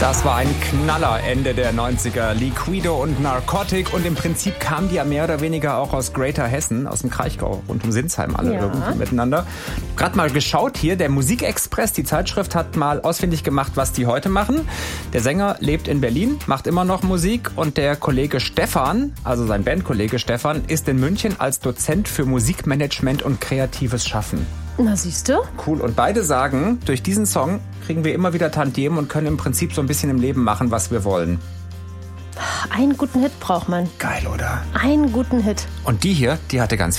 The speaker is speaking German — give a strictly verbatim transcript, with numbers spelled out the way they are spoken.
Das war ein Knaller Ende der neunziger. Liquido und Narcotic. Und im Prinzip kamen die ja mehr oder weniger auch aus Greater Hessen, aus dem Kraichgau und um Sinsheim alle ja. irgendwie miteinander. Gerade mal geschaut hier, der Musikexpress, die Zeitschrift, hat mal ausfindig gemacht, was die heute machen. Der Sänger lebt in Berlin, macht immer noch Musik und der Kollege Stefan, also sein Bandkollege Stefan, ist in München als Dozent für Musikmanagement und kreatives Schaffen. Na, siehst du? Cool. Und beide sagen, durch diesen Song kriegen wir immer wieder Tantiemen und können im Prinzip so ein bisschen im Leben machen, was wir wollen. Einen guten Hit braucht man. Geil, oder? Einen guten Hit. Und die hier, die hatte ganz